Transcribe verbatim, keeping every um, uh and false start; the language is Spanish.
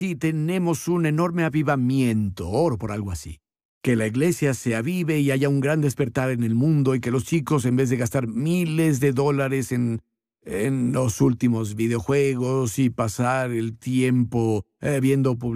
Sí, tenemos un enorme avivamiento, oro por algo así. Que la iglesia se avive y haya un gran despertar en el mundo y que los chicos, en vez de gastar miles de dólares en, en los últimos videojuegos y pasar el tiempo eh, viendo publicidad,